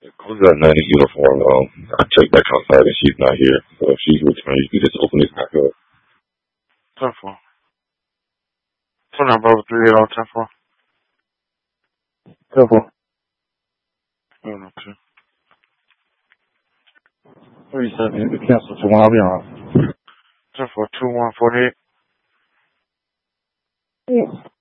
Cole's got 90 uniform. I checked back outside and she's not here. So if she's returned, you can just open this back up. 10-4. Turn that brother 38 on 10-4. 10-4. Oh, no, 2. 37. You can cancel 2-1. I'll be on. 10-4, 2-1, 48. Yeah.